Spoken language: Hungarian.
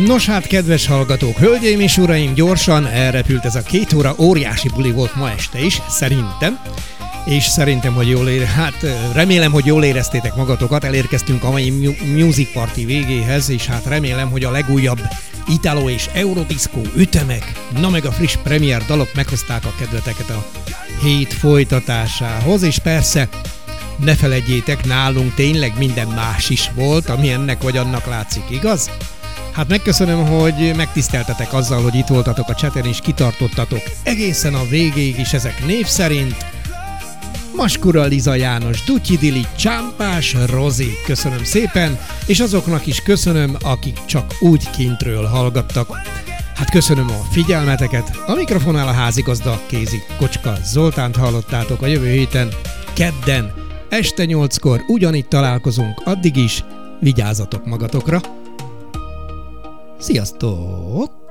Nos hát, kedves hallgatók, hölgyeim és uraim, gyorsan elrepült ez a 2 óra, óriási buli volt ma este is, szerintem. És szerintem, hogy remélem, hogy jól éreztétek magatokat, elérkeztünk a mai Music Party végéhez, és hát remélem, hogy a legújabb Italo és Eurodisco ütemek, na meg a friss premier dalok meghozták a kedveteket a hét folytatásához, és persze, ne feledjétek, nálunk tényleg minden más is volt, ami ennek vagy annak látszik, igaz? Hát megköszönöm, hogy megtiszteltetek azzal, hogy itt voltatok a chaten és kitartottatok egészen a végéig is ezek név szerint. Maskura Liza János, Dutyi Dili, Csámpás Rozi, köszönöm szépen, és azoknak is köszönöm, akik csak úgy kintről hallgattak. Hát köszönöm a figyelmeteket, a mikrofonnál a házigazda Kézi Kocska Zoltánt hallottátok. A jövő héten, kedden, este 8-kor ugyanitt találkozunk, addig is vigyázzatok magatokra. Sziasztok!